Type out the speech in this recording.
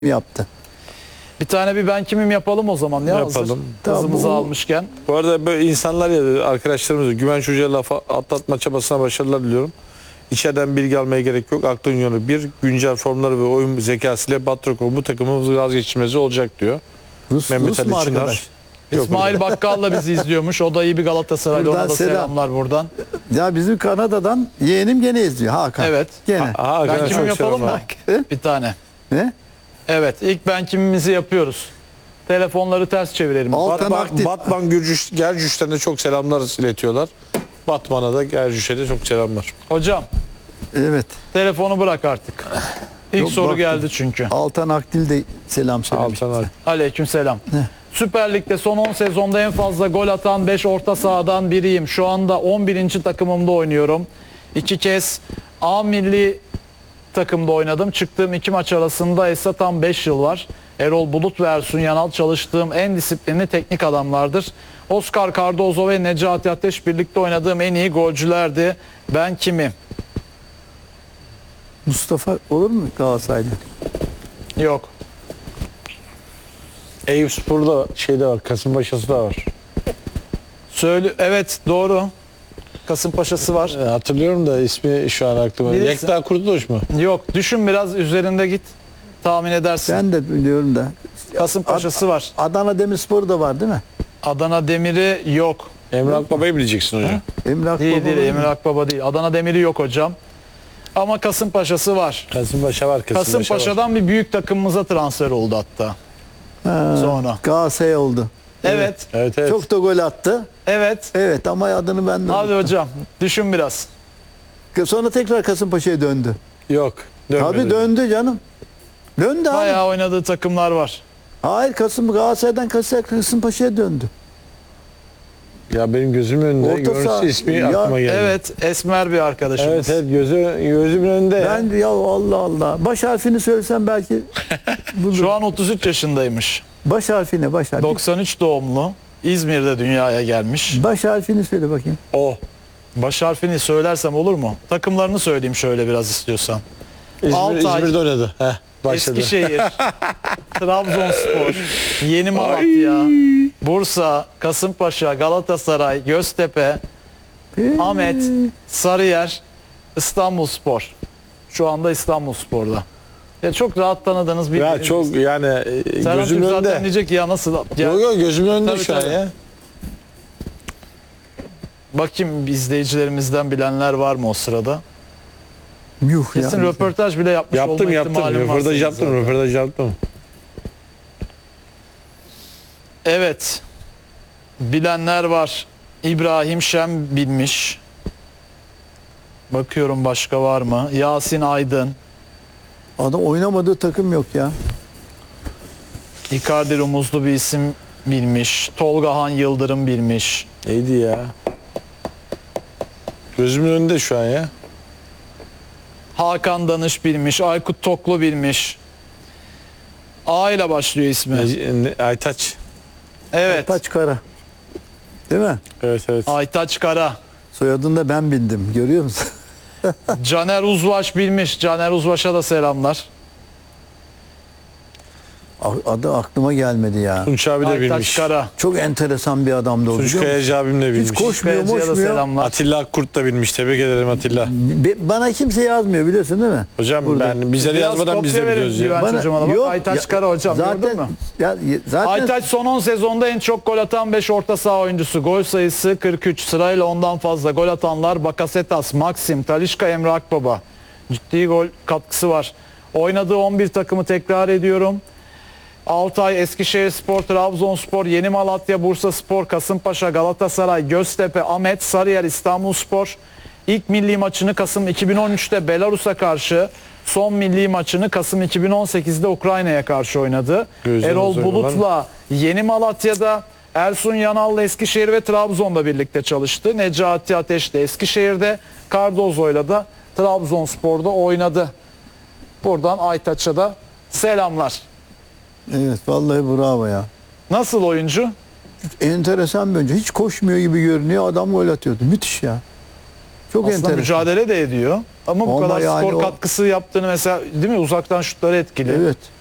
yaptı. Bir tane bir ben kimim yapalım o zaman ya. Yapalım. Kızımızı Tamam, almışken. Bu arada böyle insanlar ya arkadaşlarımız Güvenç Hoca'ya laf atlatma çabasına başarılar diliyorum. İçeriden bilgi almaya gerek yok. Aklın yönü bir güncel formları ve oyun zekasıyla Batrokov bu takımımız vazgeçilmezi olacak diyor. Rus Mehmet mu Ali Çınar. arkadaş? Yok, İsmail Bakkal da bizi izliyormuş. O da iyi bir Galatasaraylı. Buradan Ona da selam. selamlar buradan. Ya bizim Kanada'dan yeğenim gene izliyor. Hakan. Evet. Gene. Ben kimim yapalım mı? He? Bir tane. Ne? Evet. İlk ben kimimizi yapıyoruz. Telefonları ters çevirelim. Altan Aktif. Batman Gercüş'ten de çok selamlar iletiyorlar. Batman'a da Gercüş'e de çok selamlar. Hocam Evet. telefonu bırak artık. İlk Yok, soru baktım. geldi çünkü. Altan Akdil de selam söylemiş. Altan Aleyküm selam. Süper Lig'de son 10 sezonda en fazla gol atan 5 orta sahadan biriyim. Şu anda 11. takımımda oynuyorum. 2 kez A milli takımda oynadım. Çıktığım 2 maç arasında ise tam 5 yıl var. Erol Bulut ve Ersun Yanal çalıştığım en disiplinli teknik adamlardır. Oscar Cardozo ve Necati Ateş birlikte oynadığım en iyi golcülerdi. Ben kimim? Mustafa olur mu Galatasaray'da? Yok. Eyüpspor'da şeyde var, Kasımpaşa'sı da var. Söyle, evet doğru. Kasımpaşa'sı var. Hatırlıyorum da ismi şu an aklıma. Birisi- Yekta Kurtuluş mu? Yok, düşün biraz üzerinde git. Tahmin edersin. Ben de biliyorum da. Kasımpaşa'sı var. Adana Demirspor da var değil mi? Adana Demir'i yok. Emre Akbaba'yı bileceksin hocam. Emre Akbaba Değil değil, var mı? Emre Akbaba değil. Adana Demir'i yok hocam. Ama Kasımpaşa'sı var. Kasımpaşa var. Kasımpaşa var. Kasımpaşa'dan bir büyük takımımıza transfer oldu hatta. Ha, Sonra. Galatasaray oldu. Evet. Evet evet. Çok da gol attı. Evet. Evet ama adını ben de Hadi hocam düşün biraz. Sonra tekrar Kasımpaşa'ya döndü. Yok. Dönmedi. Tabii döndü canım. Döndü abi. Bayağı oynadığı takımlar var. Hayır Galatasaray'dan Kasımpaşa'ya döndü. Ya benim gözümün önünde Orta saha- görüntüsü ismi Ya, aklıma geldi. Evet, esmer bir arkadaşımız. Evet evet gözümün önünde ya. Ben ya Allah Allah. Baş harfini söylesem belki bulur. Şu an 33 yaşındaymış. Baş harfini, baş harfi. 93 doğumlu. İzmir'de dünyaya gelmiş. Baş harfini söyle bakayım. O. Baş harfini söylersem olur mu? Takımlarını söyleyeyim şöyle biraz istiyorsan. Altay. İzmir'de oynadı. Heh, başladı. Eskişehir, Trabzonspor, Yeni Malatya, Bursa, Kasımpaşa, Galatasaray, Göztepe, Ahmet, Sarıyer, İstanbulspor. Şu anda İstanbulspor'da. Ya çok rahat tanıdığınız bir Ya çok yani Serhan gözümün Türk zaten önünde. diyecek ya nasıl? Ya, Yok yok gözümün önünde Tabii, şu an tabii. ya. bakayım izleyicilerimizden bilenler var mı o sırada? Yuh ya. Kesin röportaj bile yapmış olma Yaptım ihtimalim var senin zaten. röportaj yaptım. Evet. Bilenler var. İbrahim Şen bilmiş. Bakıyorum başka var mı? Yasin Aydın. Adam oynamadığı takım yok ya. Icardi Rumuzlu bir isim bilmiş. Tolga Han Yıldırım bilmiş. Neydi ya? Gözümün önünde şu an ya. Hakan Danış bilmiş. Aykut Toklu bilmiş. A ile başlıyor ismi. Aytaç. Evet. Taç Kara. Değil mi? Evet evet. Aytaç Kara. Soyadını da ben bildim. Görüyor musun? Caner Uzvaş bilmiş. Caner Uzvaş'a da selamlar. Adı aklıma gelmedi ya. Tunç abi de Aytaç bilmiş. Kara. Çok enteresan bir adamdı o. Tunç biliyor musun? Kayacı abim de bilmiş. Hiç koşmuyor, Kayacı'ya da moşmuyor. selamlar. Atilla Akkurt da bilmiş. Tebrik ederim Atilla. Bana kimse yazmıyor biliyorsun değil mi? Hocam Burada. bize de Biraz yazmadan biz de kopya verin biliyoruz ya. Güvenç Bana- hocama da bak. yok, Aytaç ya- Kara hocam gördün Zaten mü? zaten Aytaç son 10 sezonda en çok gol atan 5 orta saha oyuncusu. Gol sayısı 43. Sırayla ondan fazla gol atanlar Bakasetas, Maxim, Talisca, Emre Akbaba. Ciddi gol katkısı var. Oynadığı 11 takımı tekrar ediyorum. Altay, Eskişehirspor, Trabzonspor, Yeni Malatya, Bursaspor, Kasımpaşa, Galatasaray, Göztepe, Ahmet, Sarıyer, İstanbulspor. İlk milli maçını Kasım 2013'te Belarus'a karşı, son milli maçını Kasım 2018'de Ukrayna'ya karşı oynadı. Gözleriniz Erol önünde Bulut'la Yeni Malatya'da, Ersun Yanal'la Eskişehir ve Trabzon'da birlikte çalıştı. Necati Ateş de Eskişehir'de, Cardozo'yla da Trabzonspor'da oynadı. Buradan Aytaç'a da selamlar. evet vallahi bravo ya. Nasıl oyuncu? Enteresan bir oyuncu. Hiç koşmuyor gibi görünüyor. Adam gol atıyordu. Müthiş ya. Çok Aslında enteresan. mücadele de ediyor. Ama bu Ama kadar yani skor o- katkısı yaptığını mesela değil mi? Uzaktan şutları etkili. Evet.